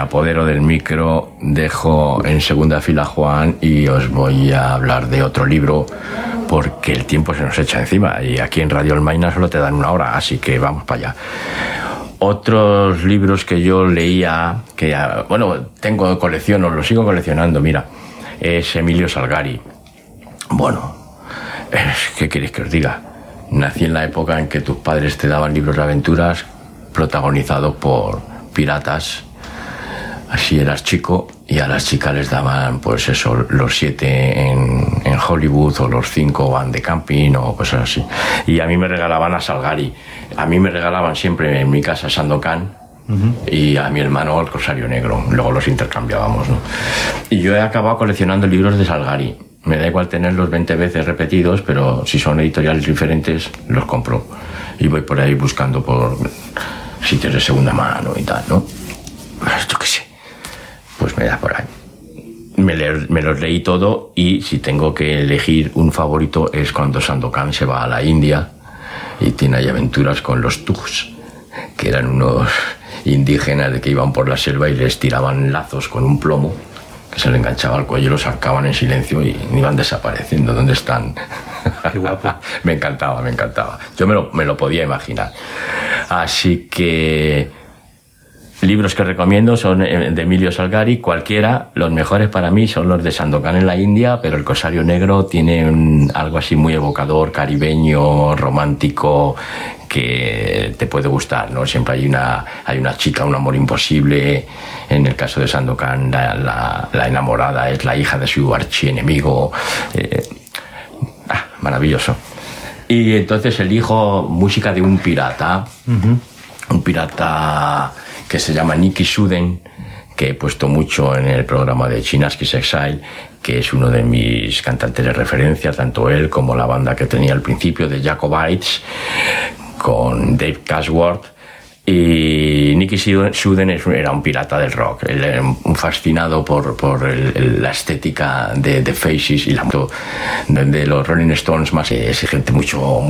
apodero del micro, dejo en segunda fila a Juan y os voy a hablar de otro libro porque el tiempo se nos echa encima y aquí en Radio Almaina solo te dan 1 hora, así que vamos para allá. Otros libros que yo leía, que tengo colección, o lo sigo coleccionando, mira, es Emilio Salgari. Bueno, ¿qué queréis que os diga? Nací en la época en que tus padres te daban libros de aventuras protagonizados por piratas. Así eras chico y a las chicas les daban, pues eso, los 7 en Hollywood o los 5 van de camping o cosas así. Y a mí me regalaban a Salgari. A mí me regalaban siempre en mi casa Sandokan y a mi hermano el Corsario Negro. Luego los intercambiábamos, ¿no? Y yo he acabado coleccionando libros de Salgari. Me da igual tenerlos 20 veces repetidos, pero si son editoriales diferentes, los compro. Y voy por ahí buscando por sitios de segunda mano y tal, ¿no? Yo qué sé. Pues me da por ahí. Me los leí todo y si tengo que elegir un favorito es cuando Sandokan se va a la India y tiene ahí aventuras con los Tugs, que eran unos indígenas de que iban por la selva y les tiraban lazos con un plomo que se le enganchaba al cuello y los sacaban en silencio y iban desapareciendo. ¿Dónde están? Qué guapo. Me encantaba. Yo me lo podía imaginar. Así que libros que recomiendo son de Emilio Salgari, cualquiera. Los mejores para mí son los de Sandokan en la India, pero el Corsario Negro tiene algo así muy evocador, caribeño, romántico, que te puede gustar, ¿no? Siempre hay una chica, un amor imposible. En el caso de Sandokan, la enamorada es la hija de su archienemigo. Maravilloso. Y entonces elijo música de un pirata. Un pirata que se llama Nicky Suden, que he puesto mucho en el programa de Chinaski's Exile, que es uno de mis cantantes de referencia, tanto él como la banda que tenía al principio de Jacobites, con Dave Cashworth. Y Nicky Suden era un pirata del rock, él era un fascinado por la estética de The Faces y de los Rolling Stones, más exigente, mucho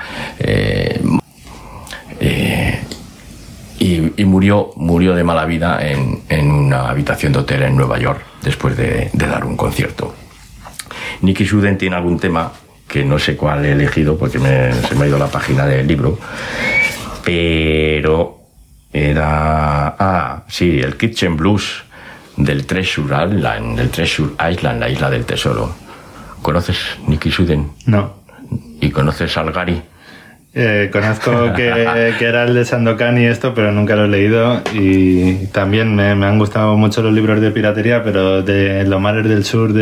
y murió de mala vida en una habitación de hotel en Nueva York después de dar un concierto. Nicky Suden tiene algún tema que no sé cuál he elegido porque se me ha ido la página del libro, pero era el Kitchen Blues del Treasure Island, la isla del tesoro. ¿Conoces Nicky Suden? No. ¿Y conoces Salgari? Conozco que era el de Sandokan y esto, pero nunca lo he leído. Y también me han gustado mucho los libros de piratería, pero de los mares del sur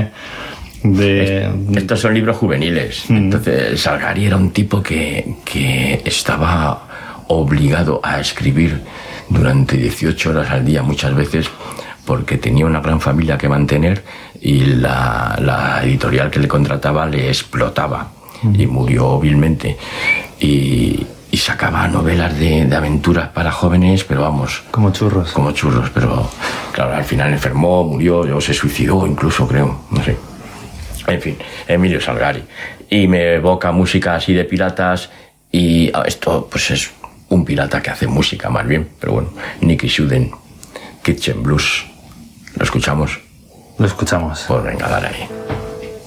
Estos son libros juveniles. Entonces Salgari era un tipo que estaba obligado a escribir durante 18 horas al día muchas veces porque tenía una gran familia que mantener y la editorial que le contrataba le explotaba y murió vilmente y sacaba novelas de aventuras para jóvenes, pero vamos, como churros, pero claro, al final enfermó, murió, o se suicidó incluso, creo, no sé. En fin, Emilio Salgari. Y me evoca música así de piratas y esto pues es un pirata que hace música más bien, pero bueno, Nicky Suden, Kitchen Blues. ¿Lo escuchamos? Lo escuchamos. Pues venga, dale ahí.